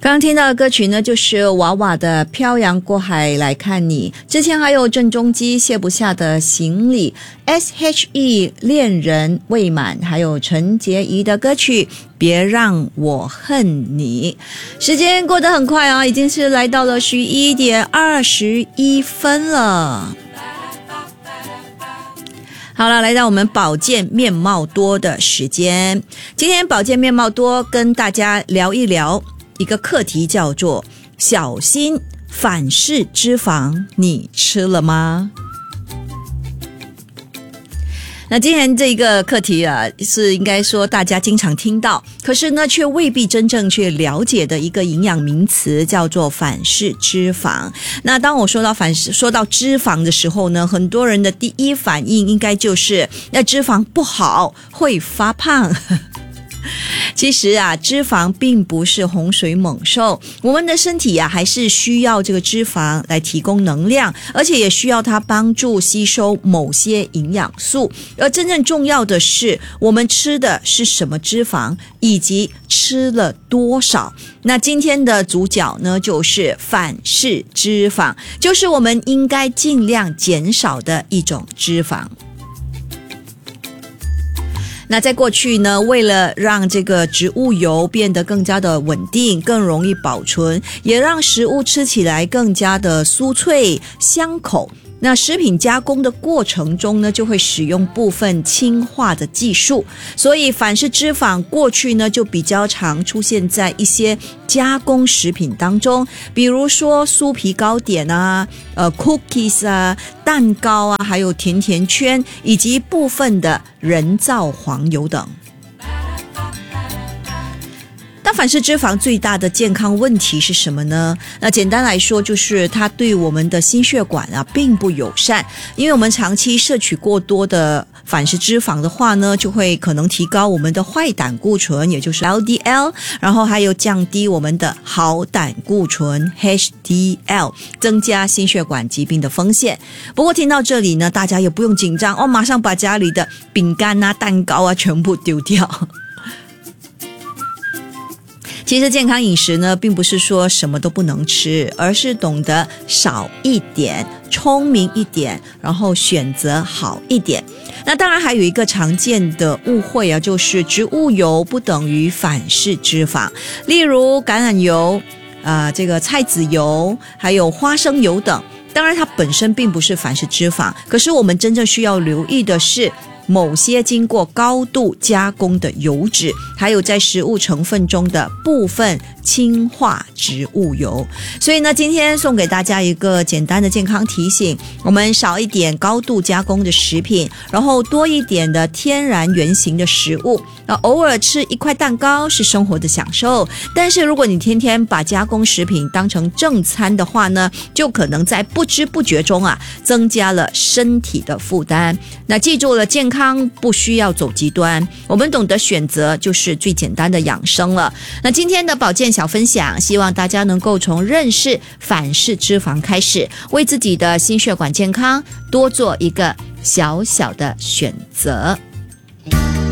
刚刚听到的歌曲呢，就是娃娃的《漂洋过海来看你》，之前还有郑中基卸不下的行李， SHE 恋人未满，还有陈洁仪的歌曲别让我恨你。时间过得很快啊，已经是来到了11点21分了。好了，来到我们保健面貌多的时间。今天保健面貌多跟大家聊一聊一个课题，叫做小心反式脂肪，你吃了吗？那今天这个课题啊，是应该说大家经常听到，可是呢却未必真正去了解的一个营养名词，叫做反式脂肪。那当我说到脂肪的时候呢，很多人的第一反应应该就是那脂肪不好，会发胖。其实啊，脂肪并不是洪水猛兽，我们的身体啊还是需要这个脂肪来提供能量，而且也需要它帮助吸收某些营养素。而真正重要的是，我们吃的是什么脂肪，以及吃了多少。那今天的主角呢，就是反式脂肪，就是我们应该尽量减少的一种脂肪。那在过去呢，为了让这个植物油变得更加的稳定，更容易保存，也让食物吃起来更加的酥脆香口，那食品加工的过程中呢，就会使用部分氢化的技术，所以反式脂肪过去呢就比较常出现在一些加工食品当中，比如说酥皮糕点啊、cookies 啊、蛋糕啊，还有甜甜圈，以及部分的人造黄油等。那反式脂肪最大的健康问题是什么呢？那简单来说，就是它对我们的心血管啊并不友善，因为我们长期摄取过多的反式脂肪的话呢，就会可能提高我们的坏胆固醇，也就是 LDL， 然后还有降低我们的好胆固醇 HDL， 增加心血管疾病的风险。不过听到这里呢，大家也不用紧张哦，马上把家里的饼干啊、蛋糕啊全部丢掉。其实健康饮食呢，并不是说什么都不能吃，而是懂得少一点，聪明一点，然后选择好一点。那当然还有一个常见的误会啊，就是植物油不等于反式脂肪，例如橄榄油、这个菜籽油，还有花生油等。当然它本身并不是反式脂肪，可是我们真正需要留意的是某些经过高度加工的油脂，还有在食物成分中的部分氢化植物油。所以呢，今天送给大家一个简单的健康提醒，我们少一点高度加工的食品，然后多一点的天然原型的食物。偶尔吃一块蛋糕是生活的享受，但是如果你天天把加工食品当成正餐的话呢，就可能在不知不觉中增加了身体的负担。那记住了，健康不需要走极端，我们懂得选择就是最简单的养生了。那今天的保健小分享，希望大家能够从认识反式脂肪开始，为自己的心血管健康多做一个小小的选择。